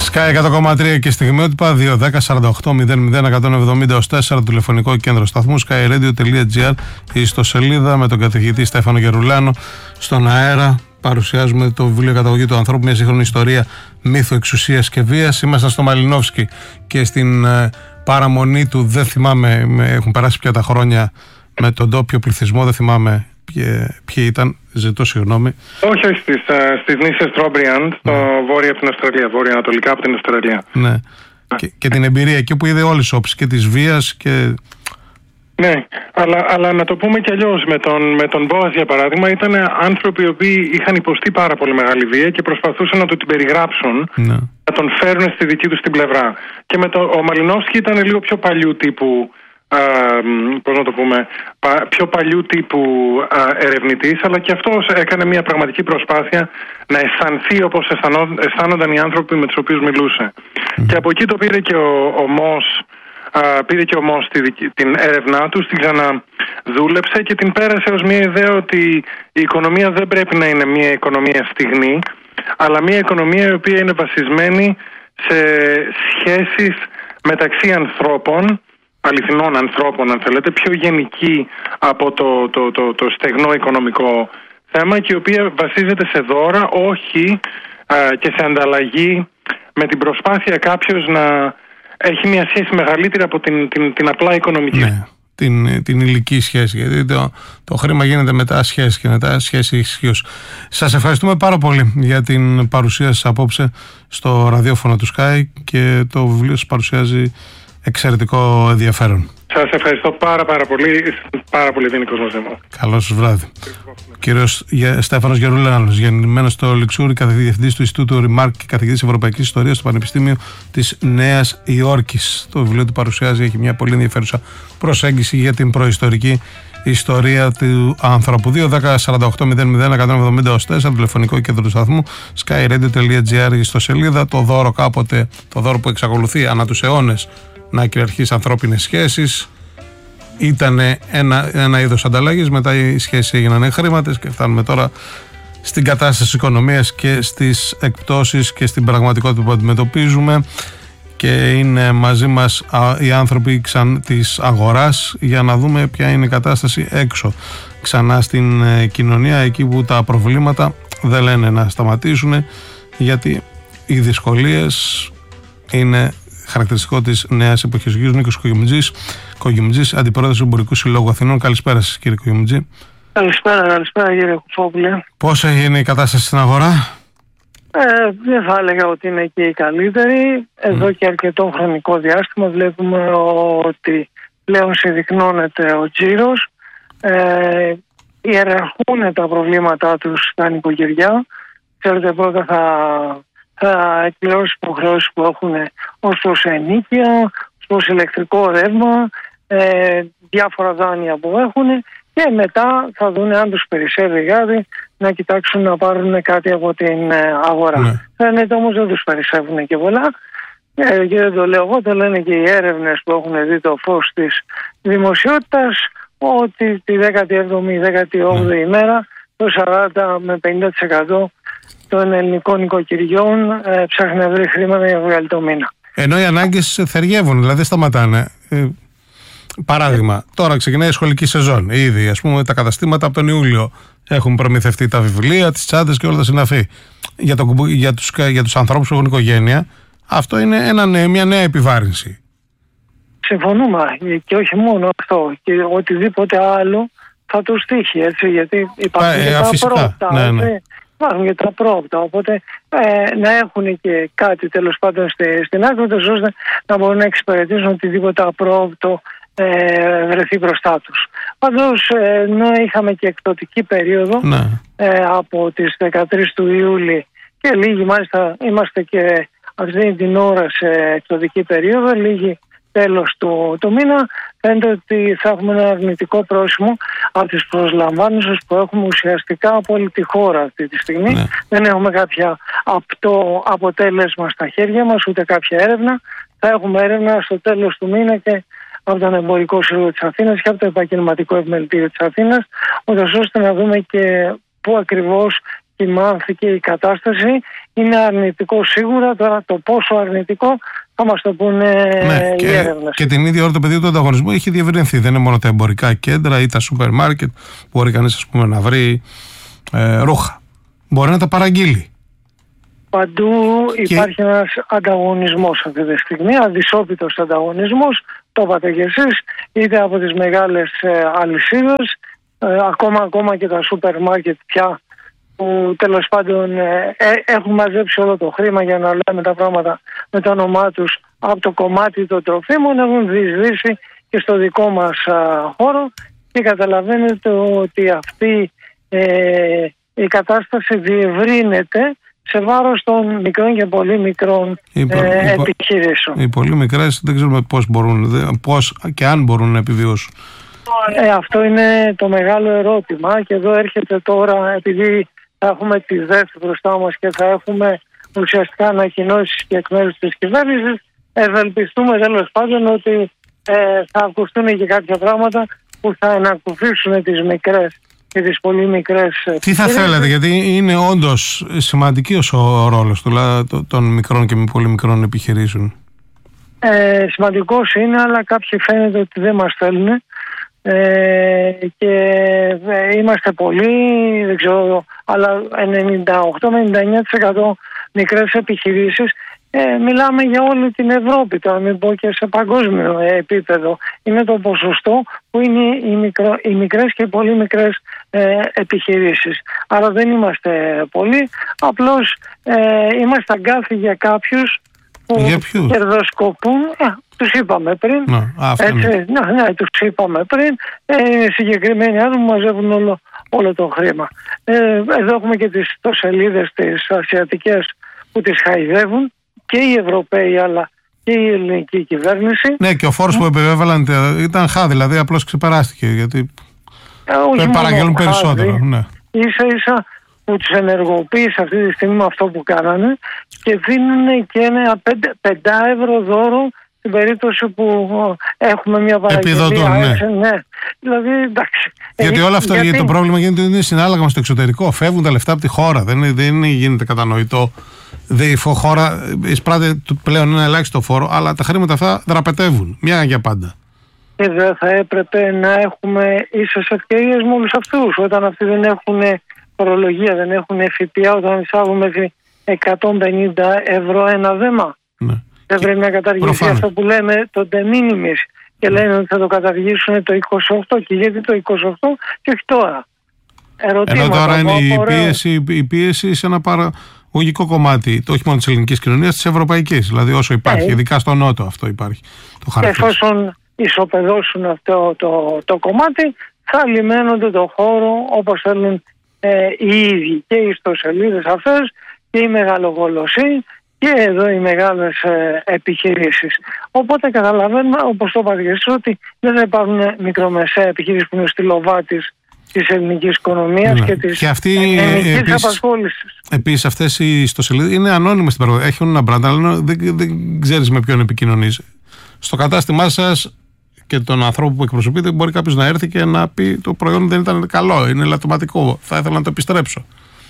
Sky 100,3 και στιγμιότυπα 2-10-48-00-170-4 τηλεφωνικό κέντρο σταθμού skyradio.gr, η ιστοσελίδα με τον καθηγητή Στέφανο Γερουλάνο. Στον αέρα παρουσιάζουμε το βιβλίο Καταγωγή του ανθρώπου, μια σύγχρονη ιστορία μύθου, εξουσίας και βίας. Ήμασταν στο Μαλινόφσκι και στην παραμονή του, δεν θυμάμαι, έχουν περάσει πια τα χρόνια, με τον ντόπιο πληθυσμό, δεν θυμάμαι ποιοι ήταν, ζητώ συγγνώμη. Όχι, στις νήσες Τρόμπριαντ, βόρεια από την Αυστραλία, βόρεια-ανατολικά από την Αυστραλία. Ναι. Και την εμπειρία εκεί που είδε όλες τις όψεις και της βίας και... Ναι, αλλά να το πούμε κι αλλιώς. Με τον Μπόας, για παράδειγμα, ήταν άνθρωποι οι οποίοι είχαν υποστεί πάρα πολύ μεγάλη βία και προσπαθούσαν να του την περιγράψουν, ναι, να τον φέρουν στη δική τους την πλευρά. Και ο Μαλινόφσκι ήταν λίγο πιο παλιού τύπου, πώς να το πούμε, πιο παλιού τύπου ερευνητής, αλλά και αυτός έκανε μια πραγματική προσπάθεια να αισθανθεί όπως αισθάνονταν οι άνθρωποι με τους οποίους μιλούσε. Και από εκεί το πήρε και ο Μος. Πήρε και ο Μος την έρευνά του, την ξαναδούλεψε και την πέρασε ως μια ιδέα ότι η οικονομία δεν πρέπει να είναι μια οικονομία στιγνή, αλλά μια οικονομία η οποία είναι βασισμένη σε σχέσεις μεταξύ ανθρώπων, αληθινών ανθρώπων αν θέλετε, πιο γενική από το στεγνό οικονομικό θέμα, και η οποία βασίζεται σε δώρα, όχι και σε ανταλλαγή, με την προσπάθεια κάποιος να έχει μια σχέση μεγαλύτερη από την απλά οικονομική. Ναι, την υλική σχέση, γιατί το χρήμα γίνεται μετά σχέση και μετά σχέση ισχύως. Σας ευχαριστούμε πάρα πολύ για την παρουσία σας απόψε στο ραδιόφωνο του Sky, και το βιβλίο σας παρουσιάζει εξαιρετικό ενδιαφέρον. Σας ευχαριστώ πάρα πολύ. Πάρα πολύ δίνικος μαζί μου. Καλό σας βράδυ. Κύριος Στέφανος Γερουλάνος, γεννημένος στο Λιξούρι, καθηγητής του Ινστιτούτου Ριμάρκ και καθηγητής Ευρωπαϊκής Ιστορίας στο Πανεπιστήμιο της Νέας Υόρκης. Το βιβλίο του παρουσιάζει, έχει μια πολύ ενδιαφέρουσα προσέγγιση για την προϊστορική ιστορία του άνθρωπου. 2-10-48-00-170-4 τηλεφωνικό κέντρο του σταθμού skyradio.gr, η ιστοσελίδα. Το δώρο κάποτε, το δώρο που εξακολουθεί ανά τους αιώνες να κυριαρχεί στις ανθρώπινες σχέσεις, ήταν ένα είδος ανταλλαγής. Μετά οι σχέσεις έγιναν χρήματες και φτάνουμε τώρα στην κατάσταση της οικονομίας και στις εκπτώσεις και στην πραγματικότητα που αντιμετωπίζουμε, και είναι μαζί μας οι άνθρωποι της αγοράς για να δούμε ποια είναι η κατάσταση έξω ξανά στην κοινωνία, εκεί που τα προβλήματα δεν λένε να σταματήσουν, γιατί οι δυσκολίες είναι χαρακτηριστικό της νέας εποχής. Ο κ. Νίκος Κογιουμτζής, αντιπρόεδρος του Εμπορικού Συλλόγου Αθηνών. Καλησπέρα σας, κύριε Κογιουμτζή. Καλησπέρα κύριε Κουφόπουλε. Πώς είναι η κατάσταση στην αγορά? Δεν θα έλεγα ότι είναι και η καλύτερη. Εδώ και αρκετό χρονικό διάστημα βλέπουμε ότι πλέον συρρυκνώνεται ο τζίρος, ιεραρχούν τα προβλήματά τους στα νοικοκυριά. Ξέρετε, πρώτα θα εκπληρώσει υποχρεώσεις που έχουν ως προς ενίκεια, ως προς ηλεκτρικό ρεύμα, διάφορα δάνεια που έχουν, και μετά θα δουν αν τους περισσεύει κάτι να κοιτάξουν να πάρουν κάτι από την αγορά. Ναι. Φαίνεται όμως δεν τους περισσεύουν και πολλά, και δεν το λέω εγώ, το λένε και οι έρευνες που έχουν δει το φως της δημοσιότητας, ότι τη 17η-18η ημέρα το 40 με 50% των ελληνικών νοικοκυριών ψάχνει να βρει χρήματα για να βγάλει το μήνα. Ενώ οι ανάγκες θεριεύουν, δηλαδή σταματάνε. Παράδειγμα, τώρα ξεκινάει η σχολική σεζόν. Ήδη, ας πούμε, τα καταστήματα από τον Ιούλιο έχουν προμηθευτεί τα βιβλία, τις τσάντες και όλα τα συναφή. Για τους ανθρώπους που έχουν οικογένεια, αυτό είναι μια νέα επιβάρυνση. Συμφωνούμε, και όχι μόνο αυτό, και οτιδήποτε άλλο θα τους τύχει, έτσι, γιατί υπάρχουν και τα πρόοπτα. Ναι. Υπάρχουν και τα πρόοπτα, οπότε να έχουν και κάτι τέλος πάντων στην άκρη, ώστε να μπορούν να εξυπηρετήσουν οτιδήποτε απρόοπτο βρεθεί μπροστά τους. Πάντως, ενώ είχαμε και εκπτωτική περίοδο, ναι, από τις 13 του Ιούλη και λίγοι, μάλιστα είμαστε και αυτή την ώρα σε εκπτωτική περίοδο, λίγοι τέλος του μήνα, φαίνεται ότι θα έχουμε ένα αρνητικό πρόσημο από τις προσλαμβάνουσες που έχουμε ουσιαστικά από όλη τη χώρα αυτή τη στιγμή. Ναι. Δεν έχουμε κάποια απτό αποτέλεσμα στα χέρια μας, ούτε κάποια έρευνα. Θα έχουμε έρευνα στο τέλος του μήνα και από τον Εμπορικό Σύλλογο της Αθήνας και από το Επαγγελματικό Επιμελητήριο της Αθήνας, ώστε να δούμε και πού ακριβώς κυμάνθηκε η κατάσταση. Είναι αρνητικό σίγουρα, τώρα το πόσο αρνητικό θα μας το πούνε οι έρευνες. Και την ίδια ώρα το πεδίο του ανταγωνισμού έχει διευρυνθεί. Δεν είναι μόνο τα εμπορικά κέντρα ή τα σούπερ μάρκετ που μπορεί κανείς, ας πούμε, να βρει ρούχα. Μπορεί να τα παραγγείλει. Παντού υπάρχει ένας ανταγωνισμός αυτή τη στιγμή, αδυσόπιτος ανταγωνισμός, το είπατε και εσείς, είτε από τις μεγάλες αλυσίδες, ακόμα και τα σούπερ μάρκετ πια, που τέλος πάντων έχουν μαζέψει όλο το χρήμα, για να λέμε τα πράγματα με το όνομά τους, από το κομμάτι των τροφίμων, έχουν διεισδύσει και στο δικό μας χώρο, και καταλαβαίνετε ότι αυτή η κατάσταση διευρύνεται σε βάρος των μικρών και πολύ μικρών επιχειρήσεων. Οι πολύ μικρές δεν ξέρουμε πώς και αν μπορούν να επιβιώσουν. Αυτό είναι το μεγάλο ερώτημα, και εδώ έρχεται τώρα, επειδή θα έχουμε τη ΔΕΘ μπροστά μας και θα έχουμε ουσιαστικά ανακοινώσεις και εκ μέρους της κυβέρνησης, ευελπιστούμε τέλος πάντων ότι θα ακουστούν και κάποια πράγματα που θα ανακουφίσουν τις μικρές και τις πολύ μικρές. Τι θα θέλατε, γιατί είναι όντως σημαντικός ο ρόλος των μικρών και πολύ μικρών επιχειρήσεων. Σημαντικός είναι, αλλά κάποιοι φαίνεται ότι δεν μας θέλουν, και είμαστε πολλοί, δεν ξέρω, αλλά 98 με 99% μικρές επιχειρήσεις. Μιλάμε για όλη την Ευρώπη, τώρα μην πω και σε παγκόσμιο επίπεδο. Είναι το ποσοστό που είναι οι μικρές και πολύ μικρές επιχειρήσεις. Άρα δεν είμαστε πολλοί, απλώς είμαστε αγκάθι για κάποιους που κερδοσκοπούν. Τους είπαμε πριν. Τους είπαμε πριν. Συγκεκριμένοι άνθρωποι μαζεύουν όλο το χρήμα. Εδώ έχουμε και τις ιστοσελίδες τις ασιατικές που τις χαϊδεύουν, και οι Ευρωπαίοι αλλά και η ελληνική κυβέρνηση. Ναι, και ο φόρος που επιβέβαλαν ήταν χάδι, δηλαδή απλώς ξεπεράστηκε, γιατί παραγγέλνουν περισσότερο. Ναι. Ίσα-ίσα που τους ενεργοποίησε αυτή τη στιγμή με αυτό που κάνανε, και δίνουν και ένα 5 ευρώ δώρο στην περίπτωση που έχουμε μια παραγγελία. Επιδοτούν, ναι. Δηλαδή, εντάξει. Γιατί όλο αυτό, γιατί το πρόβλημα γίνεται ότι είναι συνάλλαγμα στο εξωτερικό. Φεύγουν τα λεφτά από τη χώρα. Δεν γίνεται κατανοητό. Η χώρα εισπράττει πλέον ένα ελάχιστο φόρο, αλλά τα χρήματα αυτά δραπετεύουν μια για πάντα. Και δεν θα έπρεπε να έχουμε ίσες ευκαιρίες με όλους αυτούς, όταν αυτοί δεν έχουν φορολογία, δεν έχουν ΦΠΑ, όταν εισάγουν μέχρι 150 ευρώ ένα δέμα. Ναι. Δεν πρέπει να καταργήσει αυτό που λέμε το de minimis, και λένε ότι θα το καταργήσουν το 28, και γιατί το 28 και όχι τώρα. Ενώ τώρα είναι η πίεση σε ένα παραγωγικό κομμάτι, όχι μόνο της ελληνικής κοινωνίας, της ευρωπαϊκής. Δηλαδή όσο υπάρχει, ειδικά στο Νότο αυτό υπάρχει το χαρακτήρα. Εφόσον ισοπεδώσουν αυτό το κομμάτι, θα λιμένονται το χώρο όπως θέλουν οι ίδιοι, και οι ιστοσελίδες αυτές και οι μεγαλογολοσσοί και εδώ οι μεγάλες επιχειρήσεις. Οπότε καταλαβαίνουμε, όπως το είπατε και εσείς, ότι δεν θα υπάρχουν μικρομεσαία επιχειρήσεις που είναι στυλοβάτης της ελληνικής οικονομίας και της ελληνικής απασχόλησης. Επίσης αυτές οι ιστοσελίδες είναι ανώνυμες στην παραγωγή. Έχουν ένα brand, αλλά δεν ξέρεις με ποιον επικοινωνείς. Στο κατάστημά σας και τον ανθρώπο που εκπροσωπείτε μπορεί κάποιος να έρθει και να πει το προϊόν δεν ήταν καλό, είναι λαττωματικό, θα ήθελα να το επιστρέψω.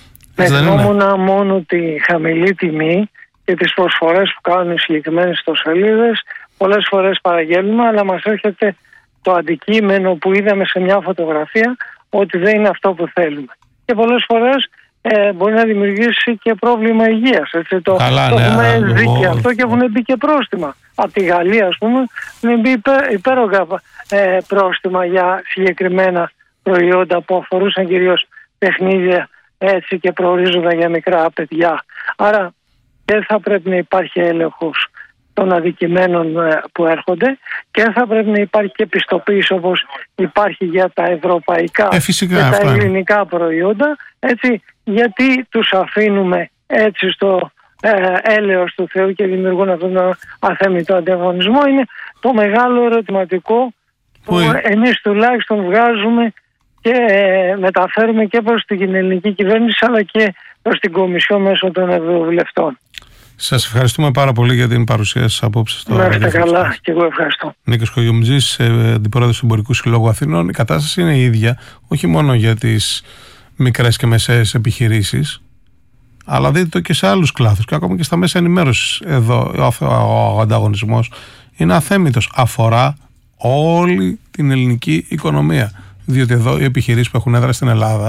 Δεχόμουν μόνο τη χαμηλή τιμή και τις προσφορές που κάνουν οι συγκεκριμένες ιστοσελίδες. Πολλές φορές παραγγέλνουμε, αλλά μας έρχεται το αντικείμενο που είδαμε σε μια φωτογραφία ότι δεν είναι αυτό που θέλουμε. Και πολλές φορές μπορεί να δημιουργήσει και πρόβλημα υγείας. Έτσι, το έχουμε δει και αυτό, και έχουν μπει και πρόστιμα. Από τη Γαλλία, ας πούμε, έχουν μπει υπέρογκα πρόστιμα για συγκεκριμένα προϊόντα που αφορούσαν κυρίως παιχνίδια, έτσι, και προορίζονταν για μικρά παιδιά. Άρα δεν θα πρέπει να υπάρχει έλεγχος των αδικημένων που έρχονται, και θα πρέπει να υπάρχει και πιστοποίηση όπως υπάρχει για τα ευρωπαϊκά και τα ελληνικά προϊόντα, έτσι, γιατί τους αφήνουμε έτσι στο έλεος του Θεού και δημιουργούν αυτόν τον αθέμητο ανταγωνισμό. Είναι το μεγάλο ερωτηματικό που εμείς τουλάχιστον βγάζουμε και μεταφέρουμε και προς την ελληνική κυβέρνηση, αλλά και προς την Κομισιό μέσω των ευρωβουλευτών. Σας ευχαριστούμε πάρα πολύ για την παρουσία σας απόψε. Να είστε καλά, και εγώ ευχαριστώ. Νίκος Κογιομτζής, αντιπρόεδρος του Εμπορικού Συλλόγου Αθηνών. Η κατάσταση είναι η ίδια, όχι μόνο για τις μικρές και μεσαίες επιχειρήσεις, αλλά δείτε το και σε άλλους κλάδους και ακόμα και στα μέσα ενημέρωσης. Εδώ ο ανταγωνισμός είναι αθέμητος, αφορά όλη την ελληνική οικονομία, διότι εδώ οι επιχειρήσεις που έχουν έδρα στην Ελλάδα